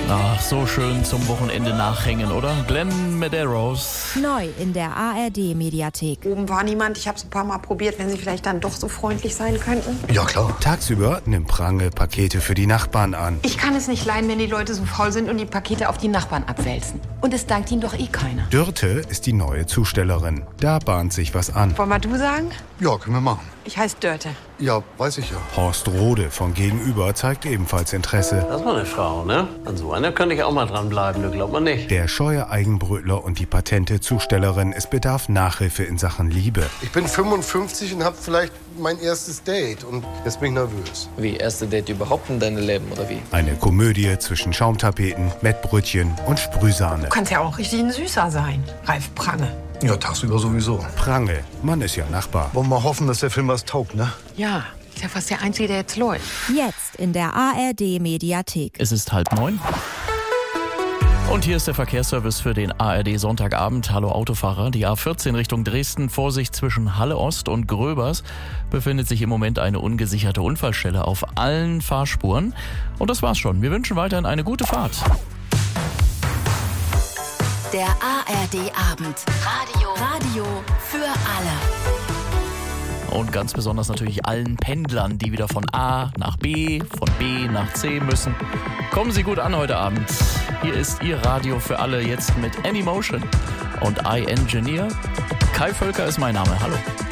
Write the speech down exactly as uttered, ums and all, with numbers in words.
Ach, so schön zum Wochenende nachhängen, oder? Glenn Medeiros. Neu in der A R D-Mediathek. Oben war niemand. Ich habe es ein paar Mal probiert, wenn Sie vielleicht dann doch so freundlich sein könnten. Ja, klar. Tagsüber nimmt Prange Pakete für die Nachbarn an. Ich kann es nicht leiden, wenn die Leute so faul sind und die Pakete auf die Nachbarn abwälzen. Und es dankt ihnen doch eh keiner. Dörte ist die neue Zustellerin. Da bahnt sich was an. Wollen wir du sagen? Ja, können wir machen. Ich heiße Dörte. Ja, weiß ich ja. Horst Rode von Gegenüber zeigt ebenfalls Interesse. Das war eine Frau, ne? An so einer könnte ich auch mal dranbleiben, das glaubt man nicht. Der scheue Eigenbrötler und die patente Zustellerin, es bedarf Nachhilfe in Sachen Liebe. Ich bin fünfundfünfzig und habe vielleicht mein erstes Date und jetzt bin ich nervös. Wie, erste Date überhaupt in deinem Leben, oder wie? Eine Komödie zwischen Schaumtapeten, Mettbrötchen und Sprühsahne. Du kannst ja auch richtig ein Süßer sein, Ralf Prange. Ja, tagsüber sowieso. Prange, man ist ja Nachbar. Wollen wir mal hoffen, dass der Film was taugt, ne? Ja, ist ja fast der Einzige, der jetzt läuft. Jetzt in der A R D-Mediathek. Es ist halb neun. Und hier ist der Verkehrsservice für den A R D Sonntagabend. Hallo Autofahrer. Die A vierzehn Richtung Dresden, Vorsicht zwischen Halle Ost und Gröbers, befindet sich im Moment eine ungesicherte Unfallstelle auf allen Fahrspuren. Und das war's schon. Wir wünschen weiterhin eine gute Fahrt. Der A R D-Abend. Radio. Radio für alle. Und ganz besonders natürlich allen Pendlern, die wieder von A nach B, von B nach C müssen. Kommen Sie gut an heute Abend. Hier ist Ihr Radio für alle, jetzt mit Anymotion und I Engineer. Kai Völker ist mein Name. Hallo.